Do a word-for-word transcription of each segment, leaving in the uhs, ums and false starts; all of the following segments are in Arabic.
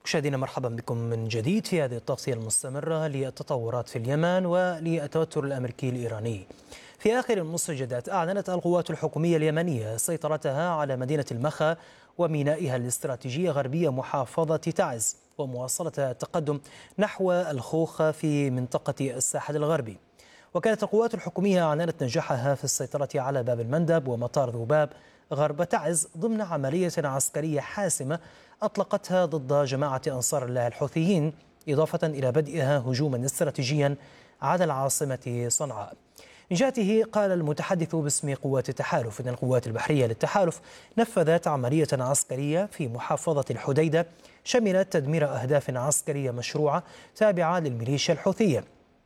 مشاهدينا مرحبا بكم من جديد في هذه التغطية المستمرة للتطورات في اليمن وللتوتر الأمريكي الإيراني. في آخر المستجدات أعلنت القوات الحكومية اليمنية سيطرتها على مدينة المخا ومينائها الاستراتيجي غربية محافظة تعز، ومواصلة التقدم نحو الخوخ في منطقة الساحل الغربي. وكانت القوات الحكومية أعلنت نجاحها في السيطرة على باب المندب ومطار ذوباب غرب تعز ضمن عملية عسكرية حاسمة أطلقتها ضد جماعة أنصار الله الحوثيين، إضافة إلى بدئها هجوما استراتيجيا على العاصمة صنعاء. من جهته قال المتحدث باسم قوات التحالف إن القوات البحرية للتحالف نفذت عملية عسكرية في محافظة الحديدة شملت تدمير أهداف عسكرية مشروعة تابعة للميليشيا الحوثية.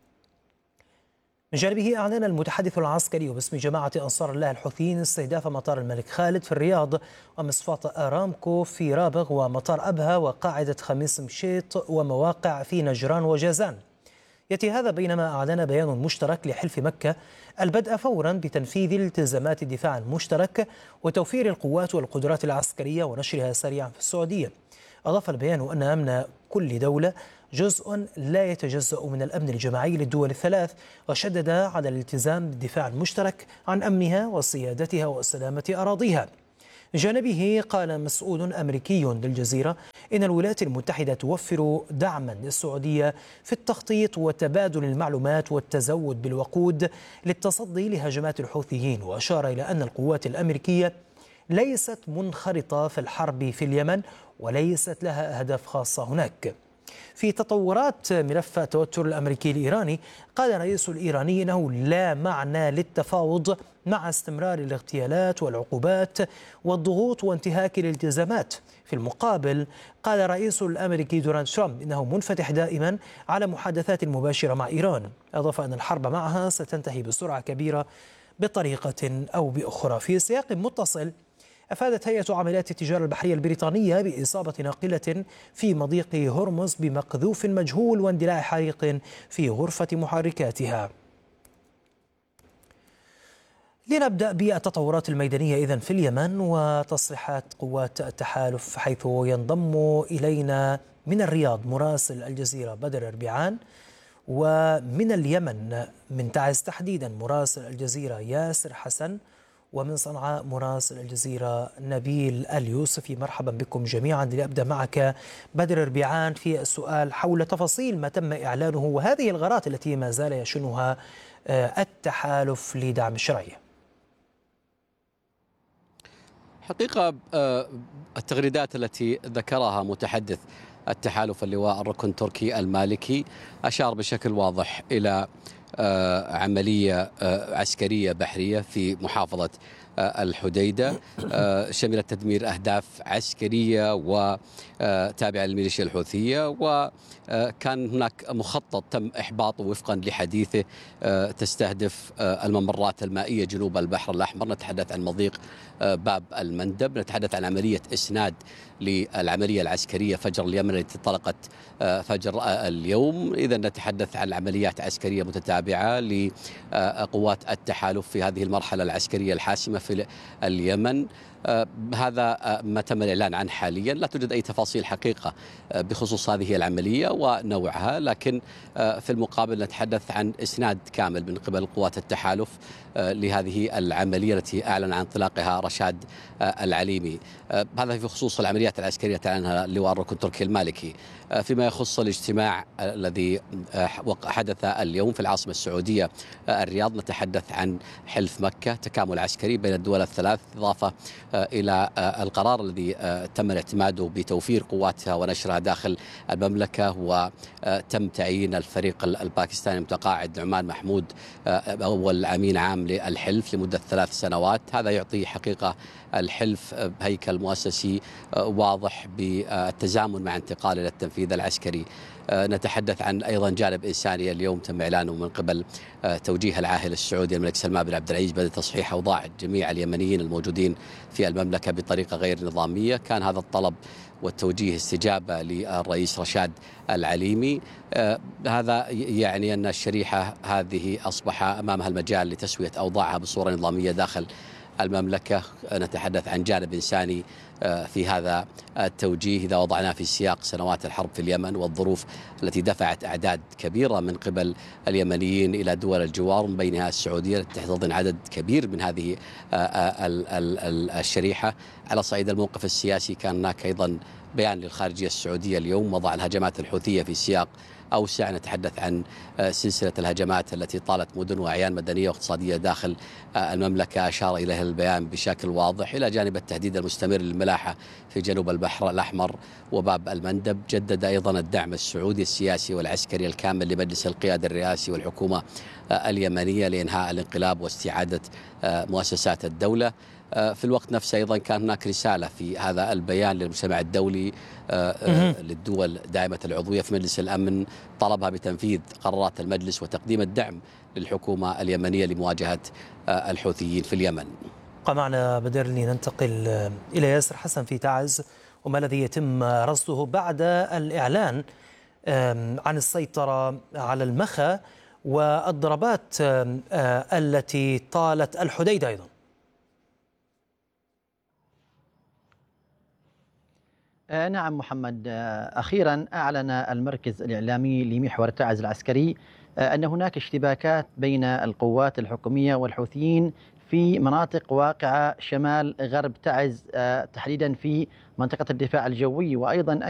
من جانبه أعلن المتحدث العسكري باسم جماعة أنصار الله الحوثيين استهداف مطار الملك خالد في الرياض ومصفاة أرامكو في رابغ ومطار أبها وقاعدة خميس مشيط ومواقع في نجران وجازان. يأتي هذا بينما أعلن بيان مشترك لحلف مكة البدء فورا بتنفيذ التزامات الدفاع المشترك وتوفير القوات والقدرات العسكرية ونشرها سريعا في السعودية. أضاف البيان أن أمن كل دولة جزء لا يتجزأ من الأمن الجماعي للدول الثلاث، وشدد على الالتزام بالدفاع المشترك عن أمنها وسيادتها وسلامة أراضيها. جانبه قال مسؤول أمريكي للجزيرة إن الولايات المتحدة توفر دعما للسعودية في التخطيط وتبادل المعلومات والتزود بالوقود للتصدي لهجمات الحوثيين، وأشار إلى أن القوات الأمريكية ليست منخرطة في الحرب في اليمن وليست لها أهداف خاصة هناك. في تطورات ملف التوتر الأمريكي الإيراني قال الرئيس الإيراني إنه لا معنى للتفاوض مع استمرار الاغتيالات والعقوبات والضغوط وانتهاك الالتزامات. في المقابل قال الرئيس الأمريكي دونالد ترامب إنه منفتح دائما على محادثات مباشرة مع إيران. أضاف أن الحرب معها ستنتهي بسرعة كبيرة بطريقة أو بأخرى. في سياق متصل أفادت هيئة عمليات التجارة البحرية البريطانية بإصابة ناقلة في مضيق هرمز بمقذوف مجهول واندلاع حريق في غرفة محركاتها. لنبدأ بالتطورات الميدانية إذن في اليمن وتصريحات قوات التحالف، حيث ينضم إلينا من الرياض مراسل الجزيرة بدر ربيعان، ومن اليمن من تعز تحديدا مراسل الجزيرة ياسر حسن، ومن صنعاء مراسل الجزيرة نبيل اليوسفي. مرحبا بكم جميعا. لأبدأ معك بدر ربيعان في السؤال حول تفاصيل ما تم إعلانه وهذه الغارات التي ما زال يشنها التحالف لدعم الشرعية. حقيقة التغريدات التي ذكرها متحدث التحالف اللواء الركن تركي المالكي أشار بشكل واضح إلى عملية عسكرية بحرية في محافظة الحديدة شملت تدمير أهداف عسكرية وتابعة للميليشيا الحوثية، وكان هناك مخطط تم إحباطه وفقا لحديثه تستهدف الممرات المائية جنوب البحر الأحمر. نتحدث عن مضيق باب المندب، نتحدث عن عملية إسناد للعملية العسكرية فجر اليمن التي انطلقت فجر اليوم. إذا نتحدث عن عمليات عسكرية متتابعة لقوات التحالف في هذه المرحلة العسكرية الحاسمة في اليمن. آه هذا آه ما تم الإعلان عنه حاليا. لا توجد أي تفاصيل حقيقة آه بخصوص هذه العملية ونوعها، لكن آه في المقابل نتحدث عن إسناد كامل من قبل قوات التحالف آه لهذه العملية التي أعلن عن انطلاقها رشاد آه العليمي. آه هذا في خصوص العمليات العسكرية تعلنها اللواء الركن تركي المالكي. آه فيما يخص الاجتماع آه الذي آه حدث اليوم في العاصمة السعودية آه الرياض، نتحدث عن حلف مكة، تكامل عسكري بين الدول الثلاث، إضافة إلى القرار الذي تم اعتماده بتوفير قواتها ونشرها داخل المملكة، وتم تعيين الفريق الباكستاني المتقاعد نعمان محمود أول أمين عام للحلف لمدة ثلاث سنوات. هذا يعطي حقيقة الحلف هيكل مؤسسي واضح بالتزامن مع انتقال إلى التنفيذ العسكري. نتحدث عن أيضا جانب إنساني. اليوم تم إعلانه من قبل توجيه العاهل السعودي الملك سلمان بن عبد العزيز بدأ تصحيح أوضاع جميع اليمنيين الموجودين في المملكة بطريقة غير نظامية. كان هذا الطلب والتوجيه استجابة للرئيس رشاد العليمي. آه هذا يعني أن الشريحة هذه أصبح أمامها المجال لتسوية أوضاعها بصورة نظامية داخل المملكة. نتحدث عن جانب إنساني في هذا التوجيه إذا وضعناه في سياق سنوات الحرب في اليمن والظروف التي دفعت أعداد كبيرة من قبل اليمنيين إلى دول الجوار من بينها السعودية التي تحتضن عدد كبير من هذه الشريحة. على صعيد الموقف السياسي كان هناك أيضا بيان للخارجية السعودية اليوم وضع الهجمات الحوثية في سياق أوسع. نتحدث عن سلسلة الهجمات التي طالت مدن وأعيان مدنية واقتصادية داخل المملكة أشار إليها البيان بشكل واضح، إلى جانب التهديد المستمر للملاحة في جنوب البحر الأحمر وباب المندب. جدد أيضا الدعم السعودي السياسي والعسكري الكامل لمجلس القيادة الرئاسي والحكومة اليمنية لإنهاء الانقلاب واستعادة مؤسسات الدولة. في الوقت نفسه أيضا كان هناك رسالة في هذا البيان للمجتمع الدولي للدول دائمة العضوية في مجلس الأمن طلبها بتنفيذ قرارات المجلس وتقديم الدعم للحكومة اليمنية لمواجهة الحوثيين في اليمن. بقى معنا بدر لننتقل إلى ياسر حسن في تعز، وما الذي يتم رصده بعد الإعلان عن السيطرة على المخا والضربات التي طالت الحديدة أيضا. نعم محمد، أخيرا أعلن المركز الإعلامي لمحور تعز العسكري أن هناك اشتباكات بين القوات الحكومية والحوثيين في مناطق واقعة شمال غرب تعز، تحديدا في منطقة الدفاع الجوي، وأيضا